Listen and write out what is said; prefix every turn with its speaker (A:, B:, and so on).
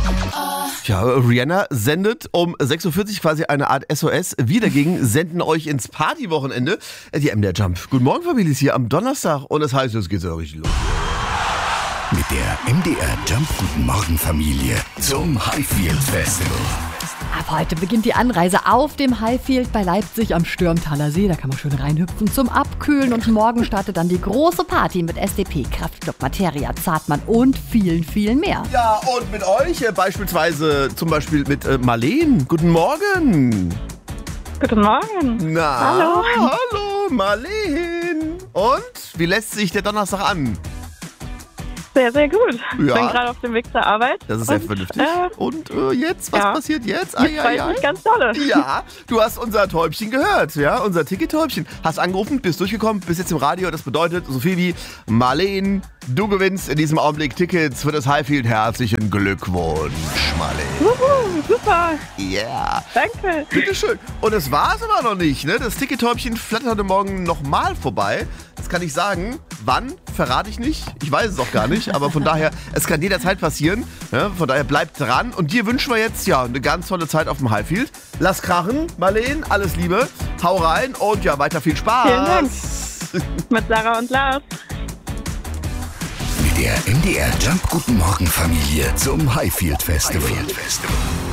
A: Ja, Rihanna sendet um 6:40 Uhr quasi eine Art SOS. Wir dagegen senden euch ins Partywochenende. Die MDR Jump. Guten Morgen, Familie, ist hier am Donnerstag und das heißt, es geht so richtig los.
B: Mit der MDR Jump Guten Morgen Familie zum Highfield Festival.
C: Ab heute beginnt die Anreise auf dem Highfield bei Leipzig am Stürmtaler See. Da kann man schön reinhüpfen zum Abkühlen. Und morgen startet dann die große Party mit SDP, Kraftklub, Materia, Zartmann und vielen, vielen mehr.
A: Ja, und mit euch beispielsweise, zum Beispiel mit Marleen. Guten Morgen.
D: Guten Morgen.
A: Na, hallo Marleen. Und wie lässt sich der Donnerstag an?
D: Sehr, sehr gut.
A: Ja.
D: Ich bin gerade auf dem Weg zur Arbeit.
A: Das ist sehr vernünftig. Und jetzt, was passiert jetzt?
D: Jetzt freue ich mich ganz dolle.
A: Ja, du hast unser Täubchen gehört, ja, unser Ticket-Täubchen. Hast angerufen, bist durchgekommen, bist jetzt im Radio. Das bedeutet so viel wie Marleen, du gewinnst in diesem Augenblick Tickets für das Highfield. Herzlichen Glückwunsch, Marleen.
D: Super.
A: Yeah.
D: Danke.
A: Bitteschön. Und es war es aber noch nicht, ne? Das Ticket-Täubchen flattert heute Morgen nochmal vorbei. Das kann ich sagen. Wann? Verrate ich nicht. Ich weiß es auch gar nicht. Aber von daher, es kann jederzeit passieren. Ja, von daher bleibt dran. Und dir wünschen wir jetzt ja eine ganz tolle Zeit auf dem Highfield. Lass krachen, Marleen. Alles Liebe. Hau rein und ja, weiter viel Spaß.
D: Vielen Dank. Mit Sarah und Lars.
B: Mit der MDR Jump Guten Morgen Familie zum Highfield Festival.